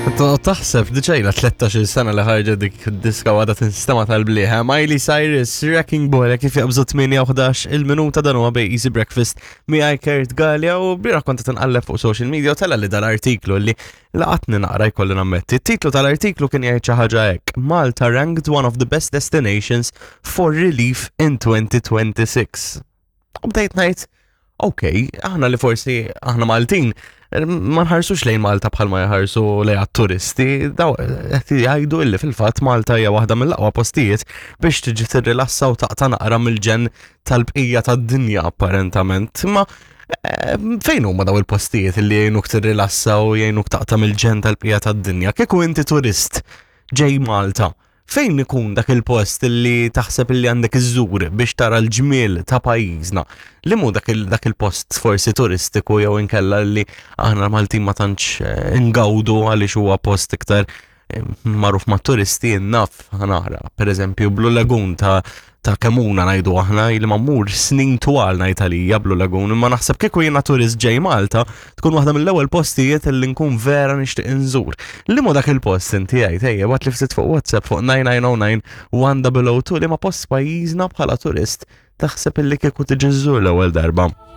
Taħseb diċejla 13 sena li ħarġa dik diska għada tinstema tal-bliħa. Miley Cyrus, Wrecking Ball, kif jaqbżu 8:11 il-minuta dan huwa bej Easy Breakfast miegħi Kurt Gallia u bira konta tinqalleb fuq social media u tella li dal-artiklu li laqatni naqra jkolli nammetti. Il-titlu tal-artiklu kien jgħid xi ħaġa hekk: Malta ranked one of the best destinations for relief in 2026. U bdejt ngħid, okej, aħna li forsi aħna Maltin ma nħarsux lejn Malta bħalma jħarsu lejn għat-turisti, daw jgħidu illi fil-fatt Malta hija waħda mill-aqwa postijiet biex tiġi tirrilassa u taqta' naqra mill-ġen tal-bqija tad-dinja apparentament. Ma fejn huma daw il-postijiet li jgħinuk tirrilassa u jgħinuk taqta' mill-ġen tal-bqija tad-dinja? Kieku inti turist ġej Malta, fejn ikun dak il-post li taħseb li għandek iżżur biex tara l-ġmiel ta' pajjiżna? Li mu dak il-post forsi turistiku jew inkella li aħna Maltin ma tantx ingawdu għaliex huwa post iktar magħruf ma' turisti naf ħanara. Pereżempju Blue Lagoon ta' Kemuna ngħidu aħna li ma mmur snin twal ngħid għalija Blue Lagoon, imma naħseb kieku jiena turist ġej Malta tkun waħda mill-ewwel postijiet li nkun vera nixtieq inżur. Li mu dak il-post inti jgħid ejja waqt li ftit fuq WhatsApp fuq 9909 1002 li ma post pajjiżna bħala turist taħseb illi kieku tiġi żżur l-ewwel darba.